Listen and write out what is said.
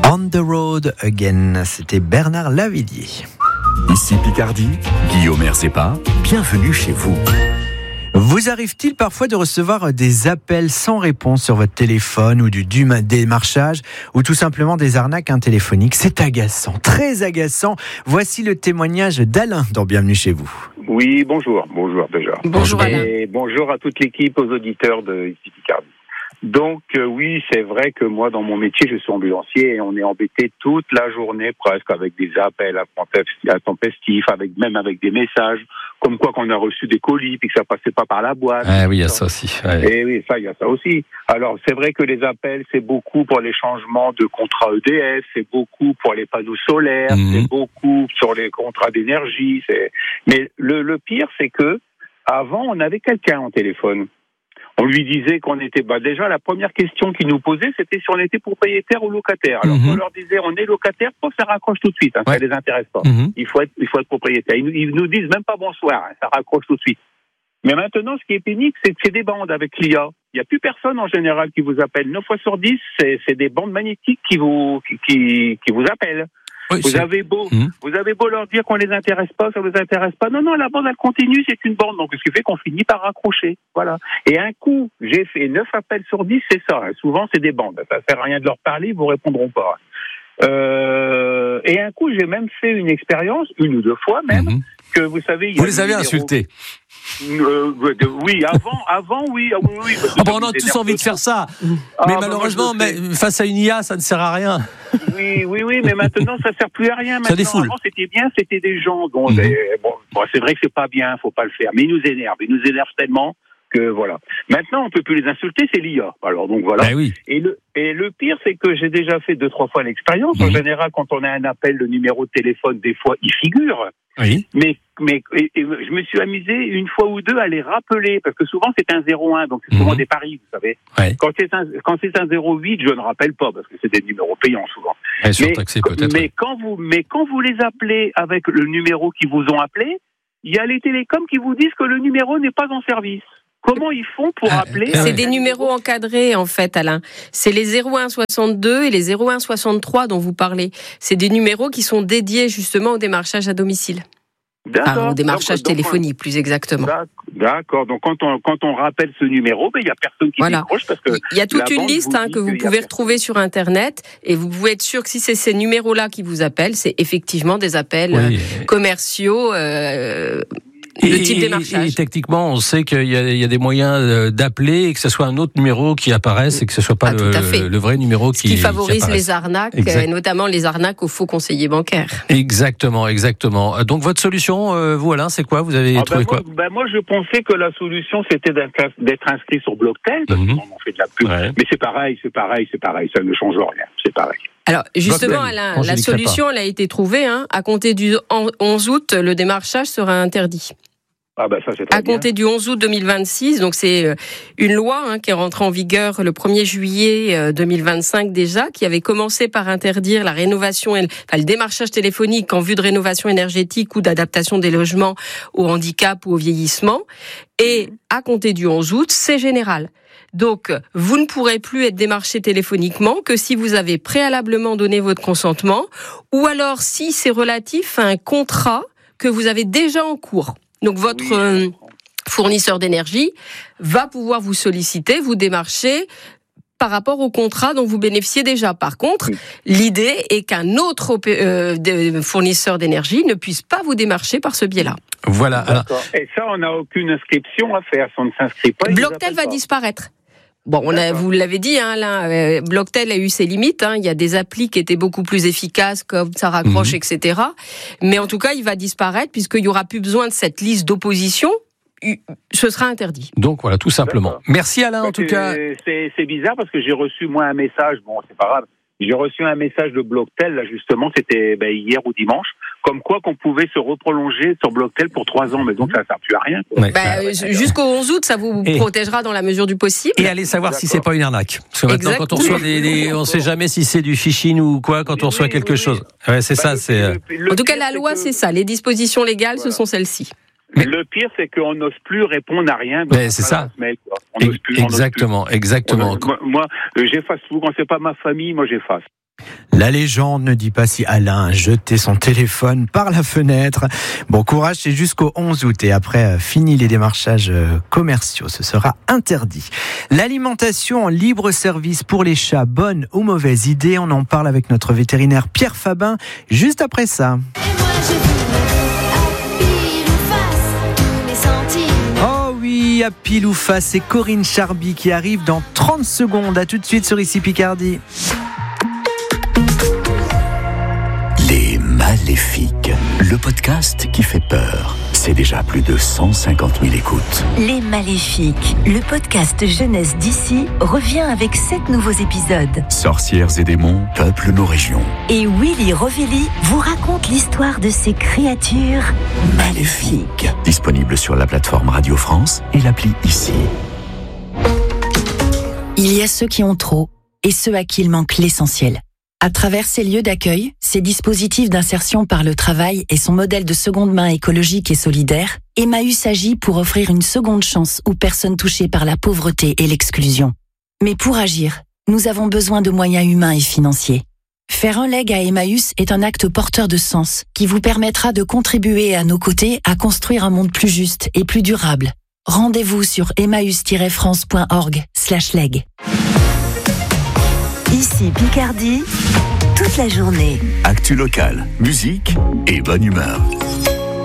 On the Road Again, c'était Bernard Lavillier. Ici Picardie, Guillaume Erzepa, bienvenue chez vous. Vous arrive-t-il parfois de recevoir des appels sans réponse sur votre téléphone ou du démarchage ou tout simplement des arnaques téléphoniques? C'est agaçant, très agaçant. Voici le témoignage d'Alain dans Bienvenue chez vous. Oui, bonjour déjà. Bonjour Alain. Et bonjour à toute l'équipe, aux auditeurs de Ici Picardie. Donc oui, c'est vrai que moi, dans mon métier, je suis ambulancier et on est embêté toute la journée presque avec des appels intempestifs, même avec des messages, comme quoi qu'on a reçu des colis puis que ça passait pas par la boîte. Ah oui, il y a ça aussi. Ouais. Et oui, il y a ça aussi. Alors c'est vrai que les appels, c'est beaucoup pour les changements de contrats EDF, c'est beaucoup pour les panneaux solaires, c'est beaucoup sur les contrats d'énergie. Mais le pire, c'est que avant, on avait quelqu'un au téléphone. On lui disait qu'on était... déjà, la première question qu'ils nous posaient, c'était si on était propriétaire ou locataire. Alors, on leur disait, on est locataire, ça raccroche tout de suite. Ça les intéresse pas. Il faut être propriétaire. Ils nous disent même pas bonsoir, ça raccroche tout de suite. Mais maintenant, ce qui est pénible, c'est que c'est des bandes avec l'IA. Il n'y a plus personne, en général, qui vous appelle. 9 fois sur 10, c'est des bandes magnétiques qui vous appellent. Oui, vous avez beau leur dire qu'on les intéresse pas, ça vous intéresse pas. Non, la bande, elle continue, c'est une bande. Donc, ce qui fait qu'on finit par raccrocher. Voilà. Et un coup, j'ai fait 9 appels sur 10, c'est ça. Souvent, c'est des bandes. Ça sert à rien de leur parler, ils vous répondront pas. Et un coup, j'ai même fait une expérience, une ou deux fois même, que vous savez... Vous les avez insultés? Oui, avant, oui. On a tous envie de faire ça. Mais malheureusement, face à une IA, ça ne sert à rien. Oui, mais maintenant, ça sert plus à rien. Ça défoule. Avant, c'était bien, c'était des gens dont... c'est vrai que c'est pas bien, faut pas le faire. Mais ils nous énervent tellement que voilà. Maintenant, on peut plus les insulter, c'est l'IA. Alors, donc voilà. Oui. Et le pire, c'est que j'ai déjà fait 2-3 fois l'expérience. En général, quand on a un appel, le numéro de téléphone, des fois, il figure. Oui. Mais je me suis amusé une fois ou deux à les rappeler, parce que souvent c'est un 01, donc c'est souvent des paris, vous savez. Ouais. Quand c'est un 08, je ne rappelle pas, parce que c'est des numéros payants souvent. Mais quand vous les appelez avec le numéro qui vous ont appelé, il y a les télécoms qui vous disent que le numéro n'est pas en service. Comment ils font pour appeler? C'est des numéros encadrés, en fait, Alain. C'est les 0162 et les 0163 dont vous parlez. C'est des numéros qui sont dédiés justement au démarchage à domicile. Au démarchage téléphonique, plus exactement. D'accord. Donc, quand on rappelle ce numéro, il n'y a personne qui décroche parce que... Il y a toute une liste que vous pouvez retrouver sur Internet et vous pouvez être sûr que si c'est ces numéros-là qui vous appellent, c'est effectivement des appels commerciaux... le type démarchage. Et techniquement, on sait qu'il y a des moyens d'appeler et que ce soit un autre numéro qui apparaisse et que ce soit pas le vrai numéro qui favorise les arnaques, et notamment les arnaques aux faux conseillers bancaires. Exactement. Donc votre solution, vous Alain, c'est quoi? Vous avez trouvé quoi? Moi, je pensais que la solution c'était d'être inscrit sur Blocktel, parce qu'on en fait de la pub. Ouais. Mais c'est pareil, ça ne change rien, c'est pareil. Alors, justement, Alain, la solution, elle a été trouvée. À compter du 11 août, le démarchage sera interdit. Ça, c'est très bien. Compter du 11 août 2026, donc c'est une loi qui est rentrée en vigueur le 1er juillet 2025 déjà, qui avait commencé par interdire la rénovation, le démarchage téléphonique en vue de rénovation énergétique ou d'adaptation des logements au handicap ou au vieillissement. Et à compter du 11 août, c'est général. Donc, vous ne pourrez plus être démarché téléphoniquement que si vous avez préalablement donné votre consentement ou alors si c'est relatif à un contrat que vous avez déjà en cours. Donc, votre fournisseur d'énergie va pouvoir vous solliciter, vous démarcher par rapport au contrat dont vous bénéficiez déjà. Par contre, l'idée est qu'un autre fournisseur d'énergie ne puisse pas vous démarcher par ce biais-là. Voilà. D'accord. Et ça, on n'a aucune inscription à faire. Si on ne s'inscrit pas, Blocktel va disparaître. Bon, vous l'avez dit, Alain, Blocktel a eu ses limites. Il y a des applis qui étaient beaucoup plus efficaces, comme ça raccroche, etc. Mais en tout cas, il va disparaître puisqu'il n'y aura plus besoin de cette liste d'opposition. Ce sera interdit. Donc voilà, tout simplement. D'accord. Merci Alain, en tout cas. C'est bizarre parce que j'ai reçu moi un message. Bon, c'est pas grave. J'ai reçu un message de Blocktel, là justement, c'était hier ou dimanche, comme quoi qu'on pouvait se reprolonger sur Blocktel pour 3 ans, mais donc ça ne sert plus à rien. Jusqu'au 11 août, ça vous protégera dans la mesure du possible. Et allez savoir si c'est pas une arnaque. Parce que maintenant, quand on reçoit on ne sait jamais si c'est du phishing ou quoi, quand on reçoit quelque chose. Ouais, c'est ça. En tout cas, la loi, c'est ça. Les dispositions légales, ce sont celles-ci. Mais le pire, c'est qu'on n'ose plus répondre à rien. C'est ça. Exactement. Moi, j'efface tout. Quand c'est pas ma famille, moi, j'efface. La légende ne dit pas si Alain a jeté son téléphone par la fenêtre. Bon courage, c'est jusqu'au 11 août et après, fini les démarchages commerciaux, ce sera interdit. L'alimentation en libre service pour les chats, bonne ou mauvaise idée? On en parle avec notre vétérinaire Pierre Fabin, juste après ça. À pile ou face, c'est Corinne Charby qui arrive dans 30 secondes. À tout de suite sur Ici Picardie. Les Maléfiques, le podcast qui fait peur. C'est déjà plus de 150 000 écoutes. Les Maléfiques, le podcast jeunesse d'ici, revient avec 7 nouveaux épisodes. Sorcières et démons peuplent nos régions. Et Willy Rovelli vous raconte l'histoire de ces créatures maléfiques. Disponible sur la plateforme Radio France et l'appli Ici. Il y a ceux qui ont trop et ceux à qui il manque l'essentiel. À travers ces lieux d'accueil, ces dispositifs d'insertion par le travail et son modèle de seconde main écologique et solidaire, Emmaüs agit pour offrir une seconde chance aux personnes touchées par la pauvreté et l'exclusion. Mais pour agir, nous avons besoin de moyens humains et financiers. Faire un leg à Emmaüs est un acte porteur de sens qui vous permettra de contribuer à nos côtés à construire un monde plus juste et plus durable. Rendez-vous sur emmaüs-france.org/leg. Ici Picardie, toute la journée. Actu locale, musique et bonne humeur.